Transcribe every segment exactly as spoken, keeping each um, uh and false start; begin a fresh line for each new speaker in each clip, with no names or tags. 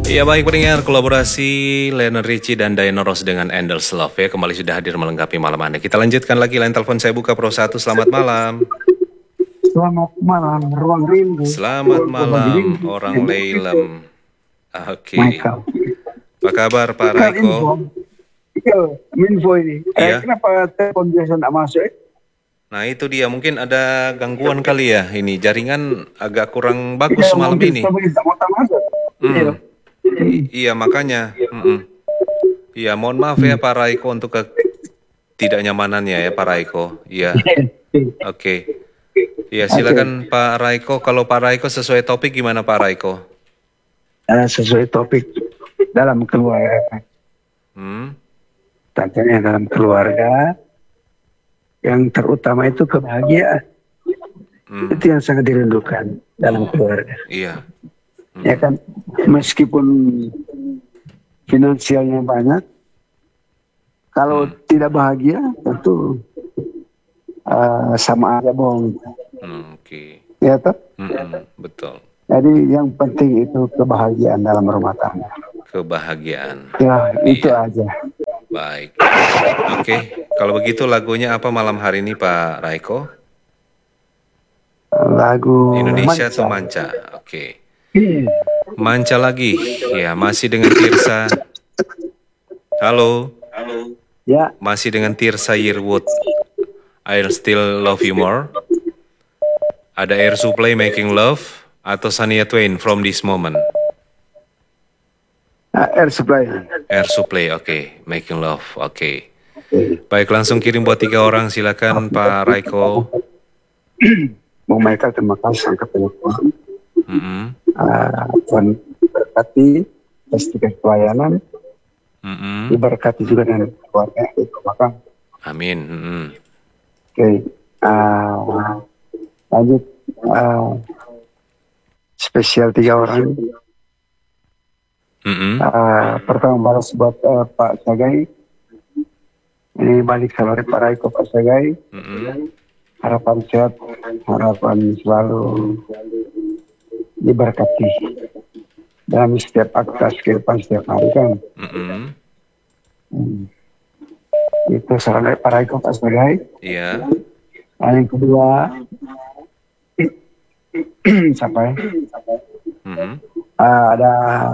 Ya baik pendengar, kolaborasi Lionel Richie dan Diana Ross dengan Endless Love ya kembali sudah hadir melengkapi malam Anda. Kita lanjutkan lagi, line telepon saya buka Pro satu. Selamat malam.
Selamat malam, ruang rindu.
Selamat malam, orang Leilem. Oke. Okay. Apa kabar Pak Raiko?
Iya, info ini.
Iya.
Eh, kenapa telepon biasa tidak masuk? Eh?
Nah itu dia, mungkin ada gangguan kali ya ini, jaringan agak kurang bagus ya, malam ini. Hmm.
Iya.
Iya makanya. Mm-mm. Iya mohon maaf ya Pak Raiko untuk ke tidak nyamanannya ya Pak Raiko. Iya. Oke. Okay. Iya silakan okay. Pak Raiko. Kalau Pak Raiko sesuai topik gimana Pak Raiko?
Uh, sesuai topik dalam keluarga.
Hmm.
Tentunya dalam keluarga yang terutama itu kebahagiaan. Hmm. Itu yang sangat dirindukan dalam oh, keluarga.
Iya. Hmm.
Ya kan, meskipun finansialnya banyak, kalau hmm. tidak bahagia tentu uh, sama aja bohong.
Hmm, Oke. Okay.
Ya toh?
Hmm, betul.
Jadi yang penting itu kebahagiaan dalam rumah tangga.
Kebahagiaan.
Ya itu
iya.
aja.
Baik. Oke. Okay. Kalau begitu lagunya apa malam hari ini Pak Raiko?
Lagu
Indonesia
Manca.
atau Manca? Oke. Okay. Manca lagi, ya masih dengan Tirsa. Halo.
Halo. Ya.
Masih dengan Tirsa Yearwood. I'll Still Love You More. Ada Air Supply Making Love atau Shania Twain From This Moment.
Uh, Air Supply.
Air Supply, oke. Okay. Making Love, oke. Okay. Okay. Baik, langsung kirim buat tiga orang. Silakan Pak Raiko.
Bung Michael, terima kasih angkat telepon.
Mm-hmm.
Uh, Tuhan berkati pastikan pelayanan,
mm-hmm.
diberkati juga dengan keluarga itu maka.
Amin. Mm-hmm.
Oke, okay. uh, lanjut uh, spesial tiga orang.
Mm-hmm.
Uh, pertama balas buat uh, Pak Sagai. Ini balik kalori Pak Raiko Pak Sagai.
Mm-hmm.
Harapan sehat, harapan selalu diberkati dalam setiap aktivitas kehidupan setiap hari kan. Mm-hmm. Hmm. Itu saran dari Pak Raiko Pak Sebagai.
Iya.
Dan yang kedua, sampai
mm-hmm.
uh, ada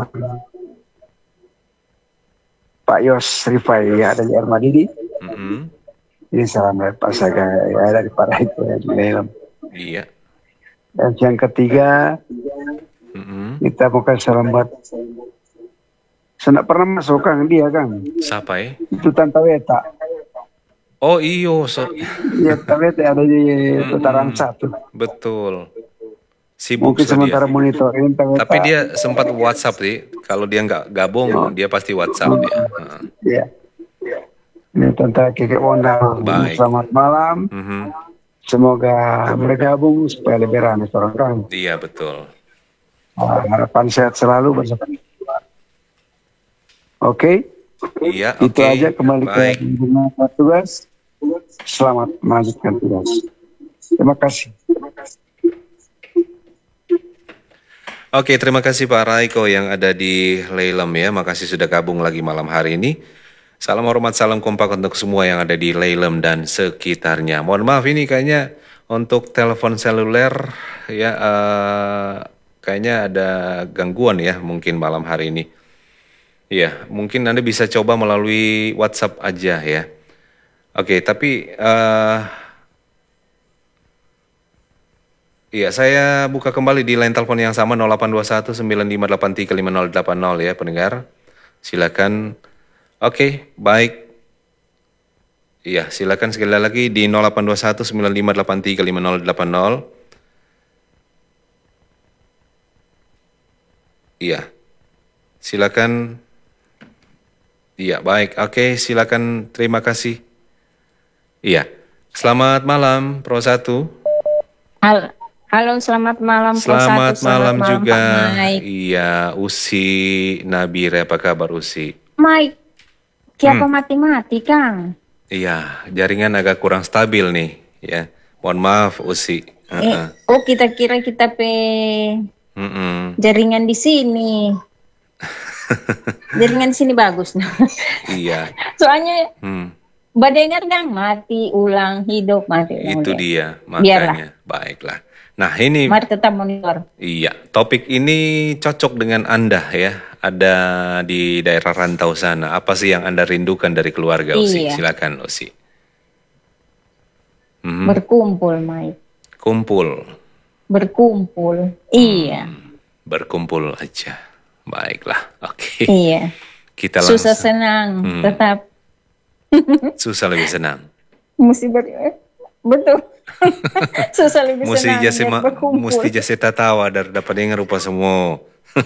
Pak Yos Rifai ya, ada di Armadidi.
Mm-hmm.
Ini saran dari Pak Sebagai ya, dari Pak Raiko ya di dalam.
Iya.
Dan yang ketiga,
mm-hmm.
kita bukan salam buat saya tidak pernah masuk Kang dia Kang.
Siapa ya?
Itu Tante Weta.
Oh iyo. So...
Iya Tante Weta ada di mm-hmm. putaran satu.
Betul. Sibuk
mungkin sementara dia. Monitorin Tante Weta.
Tapi dia sempat WhatsApp sih. Kalau dia nggak gabung oh. dia pasti WhatsApp oh. dia.
Iya. Ini Tante Keke Wondang. Selamat malam. Mm-hmm. Semoga bergabung supaya lebih ramai orang-orang.
Iya betul.
Uh, harapan sehat selalu bersama. Oke. Okay?
Iya.
Itu
okay.
aja kembali Baik. ke tugas. Selamat melanjutkan tugas. Terima kasih.
Oke, okay, terima kasih Pak Raiko yang ada di Leilem ya. Makasih sudah gabung lagi malam hari ini. Salam hormat, salam kompak untuk semua yang ada di Leilem dan sekitarnya. Mohon maaf ini kayaknya untuk telepon seluler ya uh, kayaknya ada gangguan ya mungkin malam hari ini. Ya, mungkin Anda bisa coba melalui WhatsApp aja ya. Oke, tapi uh, iya saya buka kembali di line telepon yang sama nol delapan dua satu sembilan lima delapan tiga lima nol delapan nol ya pendengar. Silakan. Oke, okay, baik. Iya, silakan sekali lagi di nol delapan dua satu sembilan lima delapan tiga lima nol delapan nol. Iya. Silakan. Iya, baik. Oke, okay, silakan. Terima kasih. Iya. Selamat malam Pro satu.
Halo, halo selamat malam Pro
Selamat
satu.
malam
Selamat
juga.
malam,
iya, Usi Nabire, apa kabar Usi?
Mike. Siapa
Hmm.
mati-mati, Kang?
Iya, jaringan agak kurang stabil nih, ya. Mohon maaf, Usi. Uh-uh.
Eh, oh, kita kira kita pe
Mm-mm.
jaringan di sini. Jaringan sini bagus.
Iya.
Soalnya
Hmm.
badengar kan mati, ulang, hidup, mati, ulang.
Itu
ulang.
dia,
Biarlah.
makanya. Baiklah. Nah ini,
Mari tetap monitor.
iya, topik ini cocok dengan Anda ya. Ada di daerah rantau sana. Apa sih yang Anda rindukan dari keluarga, Usi?
Iya.
Silakan, Usi. Hmm.
Berkumpul, Mike.
Kumpul.
Berkumpul. Iya.
Berkumpul aja. Baiklah, oke.
Iya.
Kita langsung.
Susah senang,
Hmm.
tetap
Susah lebih senang.
mesti ber betul. Susah lebih
Mesti
senang
jase
biar
ma-
berkumpul.
mesti jase tatawa dar dapat dengar rupa semua.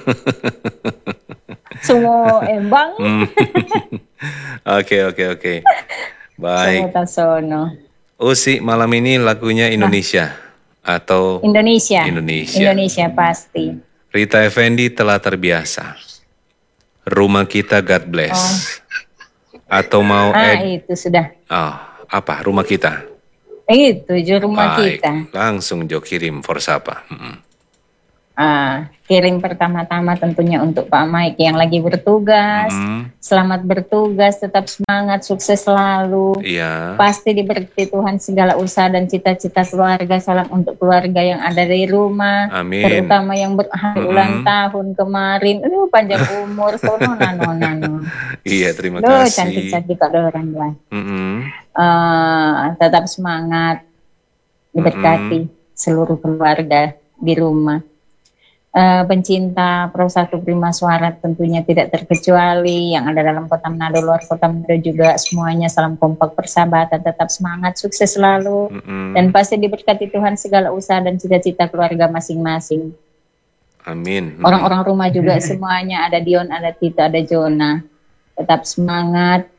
Semua embang.
Hmm. Oke oke oke. Baik.
Semua tasono.
Usi malam ini lagunya Indonesia atau
Indonesia.
Indonesia.
Indonesia pasti.
Rita Effendi telah terbiasa. Rumah kita God bless. Atau mau
Ah,
ed
itu sudah.
oh, apa rumah kita?
Itu ju rumah
Baik,
kita.
langsung Jo kirim for Sapa. Mm-mm.
Ah, kirim pertama-tama tentunya untuk Pak Mike yang lagi bertugas.
Mm,
Selamat bertugas, tetap semangat, sukses selalu.
Iya.
Pasti diberkati Tuhan segala usaha dan cita-cita keluarga. Salam untuk keluarga yang ada di rumah.
Amin.
Terutama yang berhari ulang
Mm-mm.
tahun kemarin. Aduh, panjang umur. Sono nano nano.
Iya, terima
Duh,
kasih.
cantik-cantik kak orang lah.
Mm-mm.
Eh, tetap semangat. Diberkati seluruh keluarga di rumah. Eh, pencinta Pro satu Prima Suara tentunya tidak terkecuali yang ada dalam kota Manado, luar kota Manado juga semuanya salam kompak persahabatan, tetap semangat, sukses selalu
Mm-mm.
dan pasti diberkati Tuhan segala usaha dan cita-cita keluarga masing-masing.
Amin. Mm-mm.
Orang-orang rumah juga semuanya, ada Dion, ada Tito, ada Jona, tetap semangat.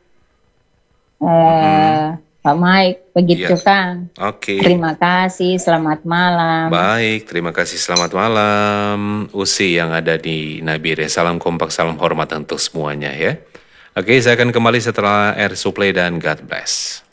Eh, Pak Mike, begitu
Iya.
Kang.
Oke.
Terima kasih, selamat malam.
Baik, terima kasih. Selamat malam. Usi yang ada di Nabire. Salam kompak, salam hormat untuk semuanya ya. Oke, saya akan kembali setelah Air Supply dan God bless.